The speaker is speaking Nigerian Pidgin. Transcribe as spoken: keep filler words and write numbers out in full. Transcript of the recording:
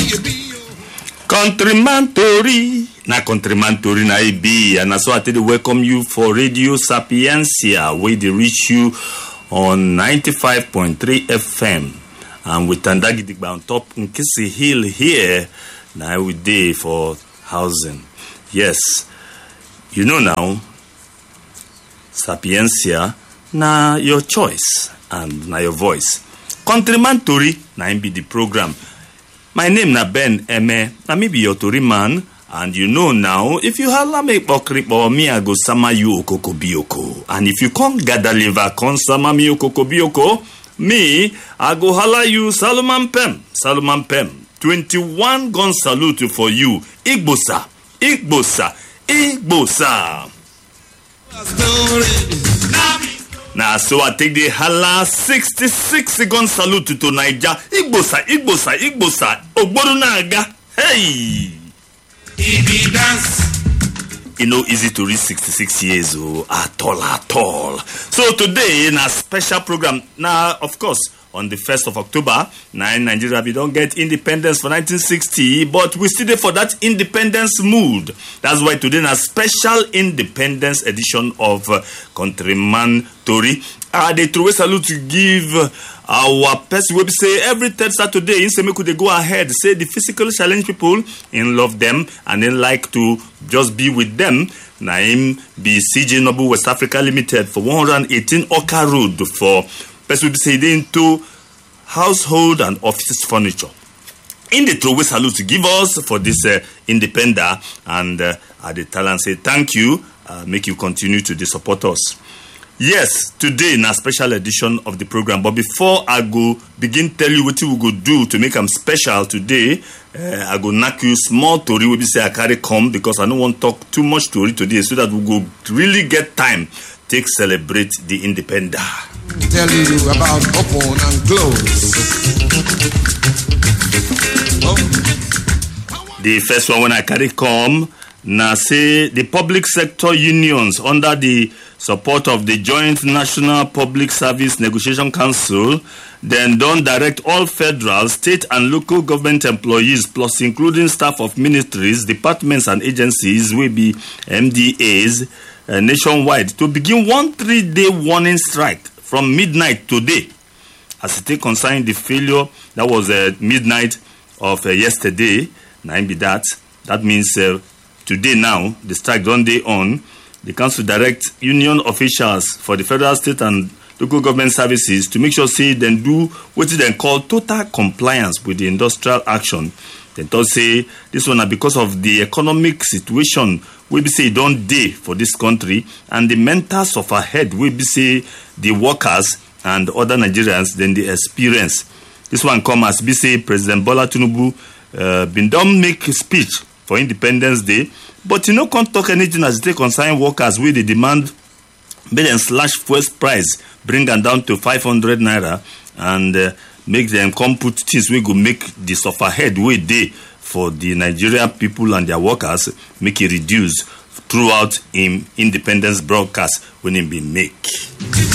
Countryman Tori, na Countryman Tori na I be, and so I tell you welcome you for Radio Sapiencia, where they reach you on ninety-five point three F M, and with Tandagidigba on top Nkisi Hill here, now we day for housing. Yes, you know now, Sapiencia na your choice and na your voice. Countryman Tori na be the program. My name na Ben Eme, na me be your Tori man, and you know now, if you hala me pokripo, me I go sama you okoko bioko. And if you can't gather liver, con sama me okoko bioko, me, I go hala you Salomon Pem, Salomon Pem. twenty-one gun salute for you. Igbosa, Igbosa, Igbosa. Now, so I take the hala sixty-six gun salute to Niger. Igbosa, Igbosa, Igbosa. Ogborunaga. Hey! Ibi dance. You know, easy to reach sixty-six years old at all, at all. So today, in a special program, now, of course, on the first of October, now in Nigeria, we don't get independence for nineteen sixty, but we still there for that independence mood. That's why today, in a special independence edition of uh, Countryman Tori, uh, they throw a salute to give uh, our person will say every third Saturday in Semeku they go ahead say the physically challenged people in love them and then like to just be with them. Naim be C J Noble West Africa Limited for one hundred eighteen Oka Road for person will be say into household and office furniture. In the throwaway salute to give us for this uh, independent and uh, at the talent say thank you, uh, make you continue to support us. Yes, today in a special edition of the program. But before I go begin tell you what we go do to make them special today, uh, I go knock you small story. We be say I carry come because I don't want to talk too much story today, so that we go really get time take celebrate the independent. Tell you about open and close. Oh. The first one when I carry come. Now say the public sector unions under the support of the Joint National Public Service Negotiation Council then don't direct all federal, state and local government employees plus including staff of ministries, departments and agencies will be M D As uh, nationwide to begin one three-day warning strike from midnight today as it concerning the failure that was uh, midnight of uh, yesterday. Now be that. That means uh, today now, the strike don't day on. The council direct union officials for the federal, state and local government services to make sure say then do what they call total compliance with the industrial action. They thought say this one because of the economic situation we be say don't day for this country and the mental suffer head we be say the workers and other Nigerians then the experience. This one come as be say President Bola Tinubu uh, been done make a speech for Independence Day, but you know can't talk anything as they concern workers with the demand make them slash fuel price, bring them down to five hundred naira and uh, make them come put things we go make the suffer head way day for the Nigeria people and their workers, make it reduce throughout in independence broadcast when it be make.